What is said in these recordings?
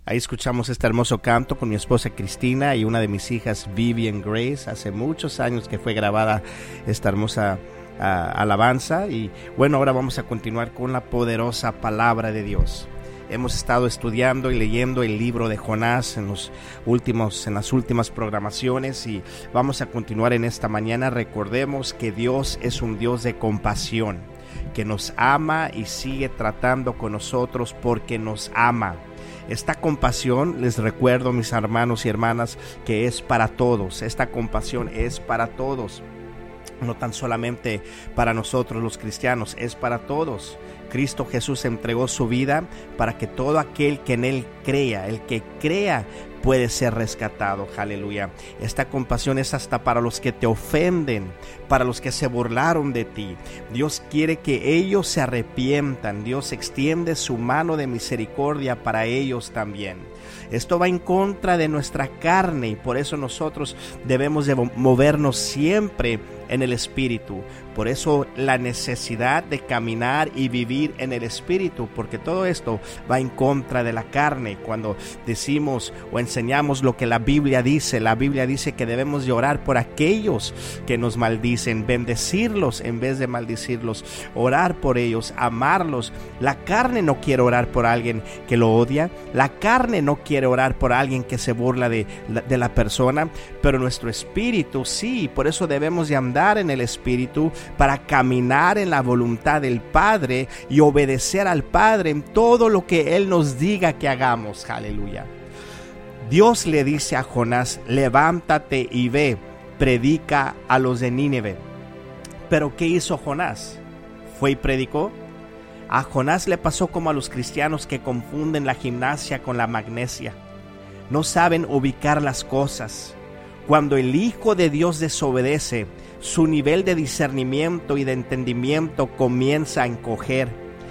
Ahí escuchamos este hermoso canto con mi esposa Cristina y una de mis hijas, Vivian Grace. Hace muchos años que fue grabada esta hermosa alabanza. Y bueno, ahora vamos a continuar con la poderosa palabra de Dios. Hemos estado estudiando y leyendo el libro de Jonás en las últimas programaciones, y vamos a continuar en esta mañana. Recordemos que Dios es un Dios de compasión, que nos ama y sigue tratando con nosotros porque nos ama. Esta compasión, les recuerdo, mis hermanos y hermanas, que es para todos. Esta compasión es para todos, no tan solamente para nosotros los cristianos, es para todos. Cristo Jesús entregó su vida para que todo aquel que en Él crea, el que crea, puede ser rescatado. Aleluya. Esta compasión es hasta para los que te ofenden, para los que se burlaron de ti. Dios quiere que ellos se arrepientan. Dios extiende su mano de misericordia para ellos también. Esto va en contra de nuestra carne, y por eso nosotros debemos de movernos siempre en el Espíritu. Por eso la necesidad de caminar y vivir en el Espíritu, porque todo esto va en contra de la carne. Cuando decimos o enseñamos lo que la Biblia dice que debemos de orar por aquellos que nos maldicen, bendecirlos en vez de maldecirlos, orar por ellos, amarlos. La carne no quiere orar por alguien que lo odia, la carne no quiere orar por alguien que se burla de la persona, pero nuestro espíritu sí. Por eso debemos de andar en el Espíritu, para caminar en la voluntad del Padre y obedecer al Padre en todo lo que Él nos diga que hagamos. Aleluya. Dios le dice a Jonás: levántate y ve, predica a los de Nínive. Pero ¿qué hizo Jonás? ¿Fue y predicó? A Jonás le pasó como a los cristianos que confunden la gimnasia con la magnesia. No saben ubicar las cosas. Cuando el Hijo de Dios desobedece, su nivel de discernimiento y de entendimiento comienza a encoger.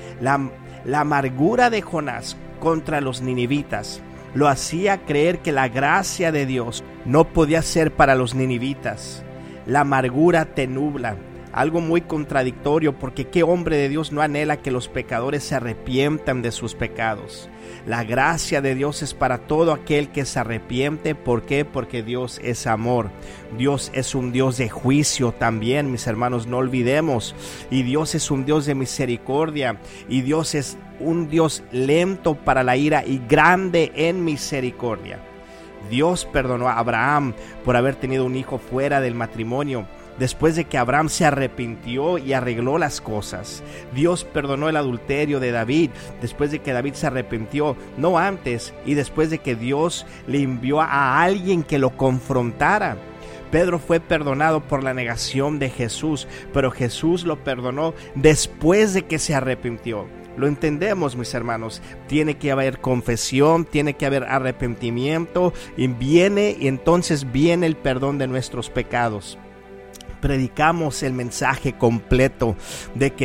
La amargura de Jonás contra los ninivitas lo hacía creer que la gracia de Dios no podía ser para los ninivitas. La amargura te nubla. Algo muy contradictorio, porque ¿qué hombre de Dios no anhela que los pecadores se arrepientan de sus pecados? La gracia de Dios es para todo aquel que se arrepiente. ¿Por qué? Porque Dios es amor. Dios es un Dios de juicio también, mis hermanos, no olvidemos. Y Dios es un Dios de misericordia. Y Dios es un Dios lento para la ira y grande en misericordia. Dios perdonó a Abraham por haber tenido un hijo fuera del matrimonio, después de que Abraham se arrepintió y arregló las cosas. Dios perdonó el adulterio de David después de que David se arrepintió, no antes, y después de que Dios le envió a alguien que lo confrontara. Pedro fue perdonado por la negación de Jesús, pero Jesús lo perdonó después de que se arrepintió. Lo entendemos, mis hermanos. Tiene que haber confesión, tiene que haber arrepentimiento, y entonces viene el perdón de nuestros pecados. Predicamos el mensaje completo de que